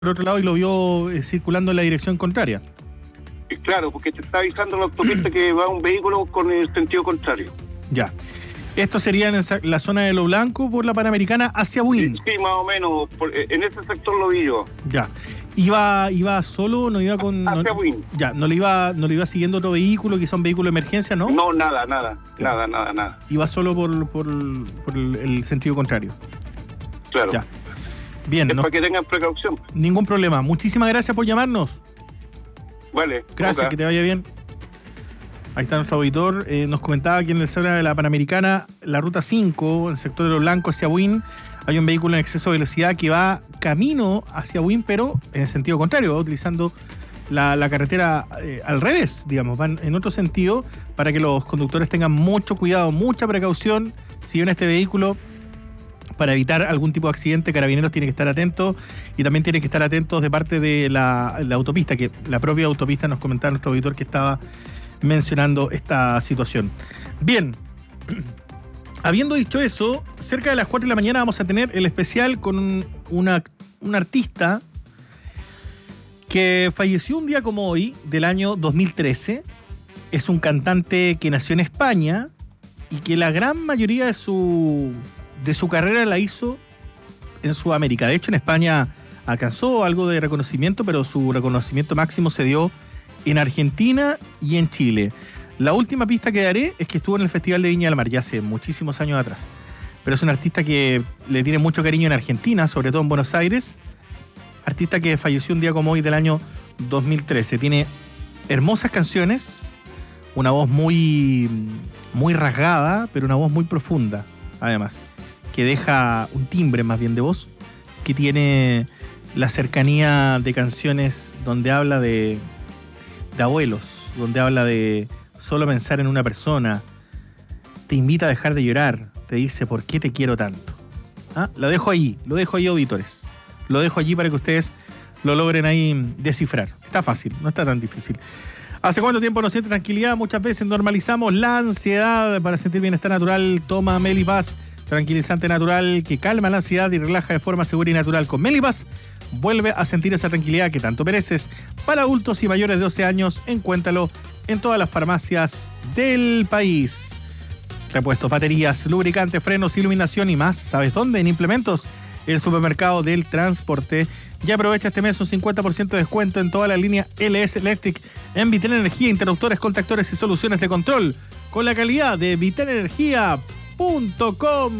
otro lado y lo vio circulando en la dirección contraria. Claro, porque te está avisando la autopista que va un vehículo con el sentido contrario. Ya. Esto sería en la zona de Lo Blanco por la Panamericana hacia Buin. Sí, más o menos. En ese sector lo vi yo. Ya. ¿Iba solo? ¿No iba con...? Hacia Buin. Ya, ¿no le iba siguiendo otro vehículo, quizá un vehículo de emergencia, no? No, nada. Iba solo por el sentido contrario. Claro. Ya. Bien, es para que tengan precaución. Ningún problema. Muchísimas gracias por llamarnos. Vale. Gracias, que te vaya bien. Ahí está nuestro auditor. Nos comentaba que en la zona de la Panamericana, la ruta 5, en el sector de Lo Blanco hacia Buin, hay un vehículo en exceso de velocidad que va camino hacia Buin, pero en el sentido contrario, va utilizando la carretera al revés, digamos, van en otro sentido, para que los conductores tengan mucho cuidado, mucha precaución si ven este vehículo. Para evitar algún tipo de accidente, Carabineros tiene que estar atentos y también tiene que estar atentos de parte de la autopista, que la propia autopista nos comentaba nuestro auditor que estaba mencionando esta situación. Bien, habiendo dicho eso, cerca de las 4 de la mañana vamos a tener el especial con un artista que falleció un día como hoy, del año 2013. Es un cantante que nació en España y que la gran mayoría de su carrera la hizo en Sudamérica. De hecho, en España alcanzó algo de reconocimiento, pero su reconocimiento máximo se dio en Argentina y en Chile. La última pista que daré es que estuvo en el Festival de Viña del Mar, ya hace muchísimos años atrás. Pero es un artista que le tiene mucho cariño en Argentina, sobre todo en Buenos Aires. Artista que falleció un día como hoy del año 2013. Tiene hermosas canciones, una voz muy rasgada, pero una voz muy profunda, además, que deja un timbre más bien de voz, que tiene la cercanía de canciones donde habla de abuelos, donde habla de solo pensar en una persona, te invita a dejar de llorar, te dice ¿por qué te quiero tanto? Lo dejo ahí, auditores, lo dejo allí para que ustedes lo logren ahí descifrar. Está fácil, no está tan difícil. ¿Hace cuánto tiempo nos siente tranquilidad? Muchas veces normalizamos la ansiedad. Para sentir bienestar natural, toma Melipaz, tranquilizante natural que calma la ansiedad y relaja de forma segura y natural. Con Melipaz vuelve a sentir esa tranquilidad que tanto mereces. Para adultos y mayores de 12 años, encuéntralo en todas las farmacias del país. Repuestos, baterías, lubricantes, frenos, iluminación y más. ¿Sabes dónde? En Implementos, el supermercado del transporte. Ya aprovecha este mes un 50% de descuento en toda la línea LS Electric en Vital Energía, interruptores, contactores y soluciones de control con la calidad de vitalenergia.com.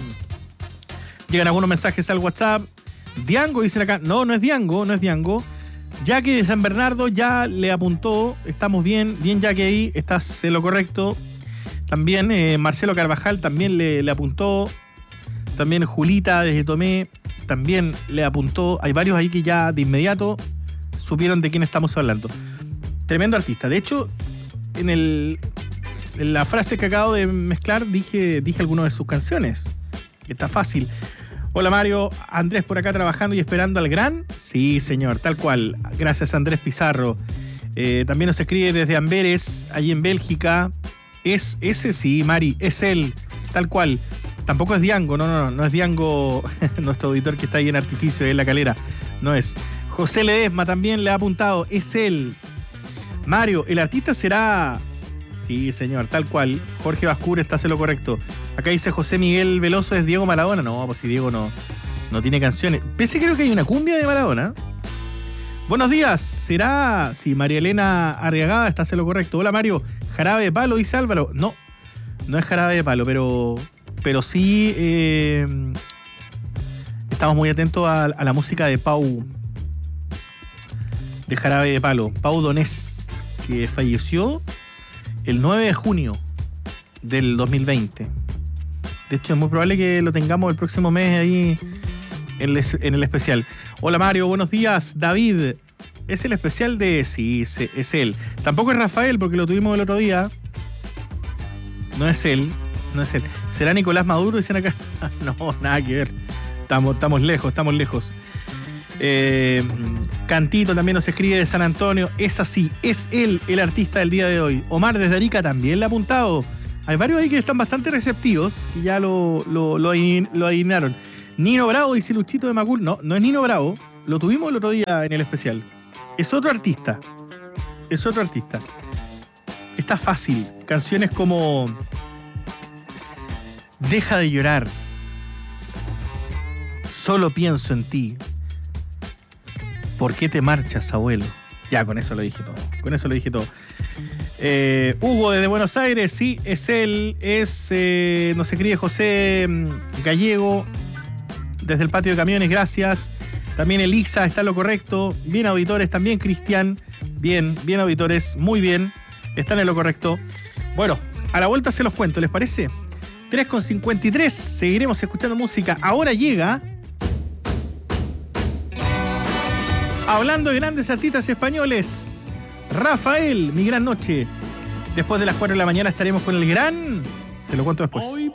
Llegan algunos mensajes al WhatsApp. Diango, dicen acá. No es Diango. Jackie de San Bernardo ya le apuntó. Estamos bien, Jackie ahí, estás en lo correcto. También Marcelo Carvajal también le apuntó. También Julita desde Tomé también le apuntó. Hay varios ahí que ya de inmediato supieron de quién estamos hablando. Tremendo artista. De hecho, en la frase que acabo de mezclar dije algunas de sus canciones. Está fácil. Hola Mario, Andrés por acá trabajando y esperando al gran. Sí, señor, tal cual. Gracias Andrés Pizarro. También nos escribe desde Amberes, allí en Bélgica. Es ese, sí, Mari, es él, tal cual. Tampoco es Diango, no es Diango, nuestro auditor que está ahí en Artificio, en La Calera. No es. José Ledesma también le ha apuntado, es él. Mario, el artista será... Sí, señor, tal cual. Jorge Bascur está haciendo lo correcto. Acá dice José Miguel Veloso, ¿es Diego Maradona? No, pues si Diego no tiene canciones. Pese creo que hay una cumbia de Maradona. Buenos días, ¿será? Sí, María Elena Arriagada está haciendo lo correcto. Hola Mario, Jarabe de Palo, dice Álvaro. No es Jarabe de Palo, pero sí estamos muy atentos a la música de Pau, de Jarabe de Palo, Pau Donés, que falleció el 9 de junio del 2020. De hecho, es muy probable que lo tengamos el próximo mes ahí en el especial. Hola Mario, buenos días. David, ¿es el especial de...? Sí, es él. Tampoco es Rafael, porque lo tuvimos el otro día. No es él. ¿Será Nicolás Maduro? Dicen acá. No, nada que ver. Estamos lejos. Cantito también nos escribe de San Antonio. Es así, es él el artista del día de hoy. Omar desde Arica también le ha apuntado. Hay varios ahí que están bastante receptivos y ya lo adivinaron. Nino Bravo, dice Luchito de Macul. No es Nino Bravo. Lo tuvimos el otro día en el especial. Es otro artista. Está fácil. Canciones como Deja de llorar. Solo pienso en ti. ¿Por qué te marchas, abuelo? Ya, con eso lo dije todo. Hugo desde Buenos Aires, sí, es él. No se críe José Gallego desde el patio de camiones, gracias. También Elisa, está en lo correcto. Bien, auditores, también Cristian. Bien, auditores, muy bien. Están en lo correcto. Bueno, a la vuelta se los cuento, ¿les parece? 3:53, seguiremos escuchando música. Ahora llega... Hablando de grandes artistas españoles, Rafael, Mi Gran Noche. Después de las 4 de la mañana estaremos con el gran... Se lo cuento después. Hoy